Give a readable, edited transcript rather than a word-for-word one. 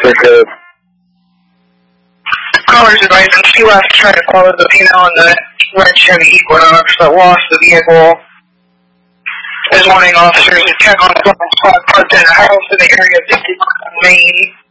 code. Callers advising Key West tried to follow the female in the red Chevy Equinox that lost the vehicle. Is wanting officers to check on the spot parked in a house in the area of 50 Main.